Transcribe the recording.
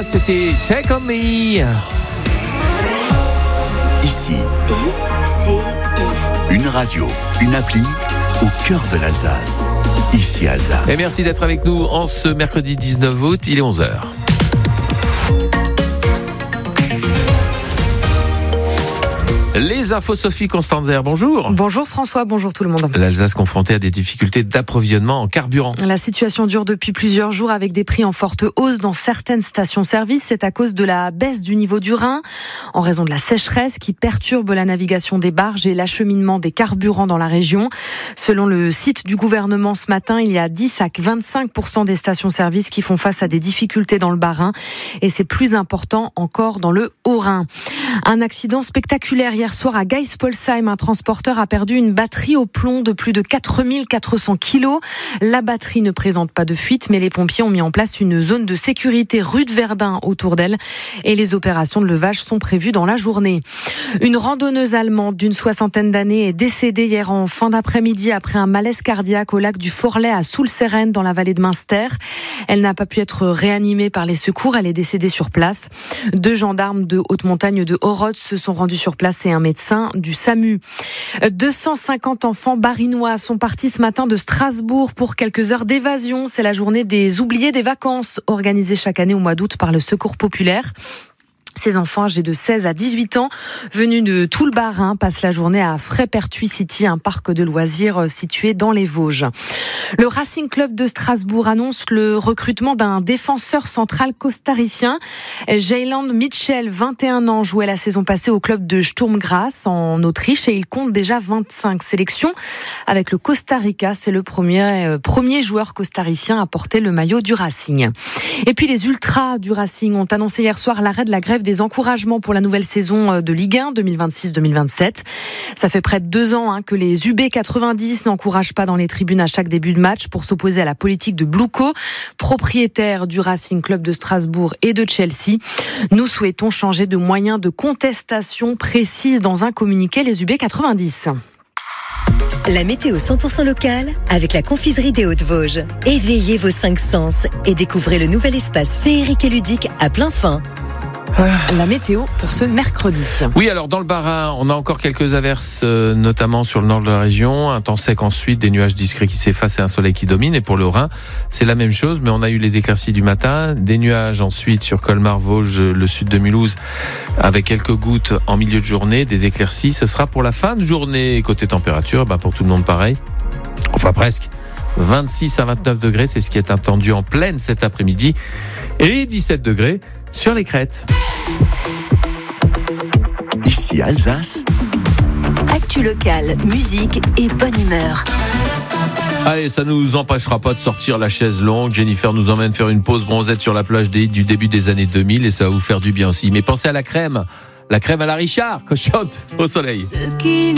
c'était Take On Me. Ici, une radio, une appli au cœur de l'Alsace. Ici Alsace. Et merci d'être avec nous en ce mercredi 19 août, il est 11h. Les infos Sophie Constanzer, bonjour. Bonjour François, bonjour tout le monde. L'Alsace confrontée à des difficultés d'approvisionnement en carburant. La situation dure depuis plusieurs jours avec des prix en forte hausse dans certaines stations-service. C'est à cause de la baisse du niveau du Rhin, en raison de la sécheresse qui perturbe la navigation des barges et l'acheminement des carburants dans la région. Selon le site du gouvernement ce matin, il y a 10 à 25% des stations-service qui font face à des difficultés dans le Bas-Rhin. Et c'est plus important encore dans le Haut-Rhin. Un accident spectaculaire hier soir à Geispolsheim. Un transporteur a perdu une batterie au plomb de plus de 4400 kilos. La batterie ne présente pas de fuite, mais les pompiers ont mis en place une zone de sécurité rue de Verdun autour d'elle. Et les opérations de levage sont prévues dans la journée. Une randonneuse allemande d'une 60aine d'années est décédée hier en fin d'après-midi après un malaise cardiaque au lac du Forlet à Soulseren dans la vallée de Münster. Elle n'a pas pu être réanimée par les secours. Elle est décédée sur place. 2 gendarmes de haute montagne de Horod se sont rendus sur place et un médecin du SAMU. 250 enfants barinois sont partis ce matin de Strasbourg pour quelques heures d'évasion. C'est la journée des oubliés des vacances, organisée chaque année au mois d'août par le Secours populaire. Ces enfants âgés de 16 à 18 ans, venus de tout le Bas-Rhin, passent la journée à Frépertuis City, un parc de loisirs situé dans les Vosges. Le Racing Club de Strasbourg annonce le recrutement d'un défenseur central costaricien. Jayland Mitchell, 21 ans, jouait la saison passée au club de Sturm Graz en Autriche et il compte déjà 25 sélections avec le Costa Rica. C'est le premier joueur costaricien à porter le maillot du Racing. Et puis les ultras du Racing ont annoncé hier soir l'arrêt de la grève des encouragements pour la nouvelle saison de Ligue 1 2026-2027. Ça fait près de 2 ans que les UB90 n'encouragent pas dans les tribunes à chaque début de match pour s'opposer à la politique de Bluko, propriétaire du Racing Club de Strasbourg et de Chelsea. Nous souhaitons changer de moyens de contestation, précise dans un communiqué les UB90. La météo 100% locale avec la confiserie des Hauts-de-Vosges. Éveillez vos 5 sens et découvrez le nouvel espace féerique et ludique à plein fin. La météo pour ce mercredi. Oui, alors dans le Bas-Rhin, on a encore quelques averses, notamment sur le nord de la région. Un temps sec ensuite, des nuages discrets qui s'effacent et un soleil qui domine. Et pour le Rhin, c'est la même chose, mais on a eu les éclaircies du matin. Des nuages ensuite sur Colmar, Vosges, le sud de Mulhouse, avec quelques gouttes en milieu de journée. Des éclaircies, ce sera pour la fin de journée. Côté température, pour tout le monde pareil. Enfin presque. 26 à 29 degrés, c'est ce qui est attendu en pleine cet après-midi. Et 17 degrés sur les crêtes. Ici Alsace. Actu locale, musique et bonne humeur. Allez, ça ne nous empêchera pas de sortir la chaise longue. Jennifer nous emmène faire une pause bronzette sur la plage du début des années 2000 et ça va vous faire du bien aussi. Mais pensez à la crème à la Richard, cochonne au soleil.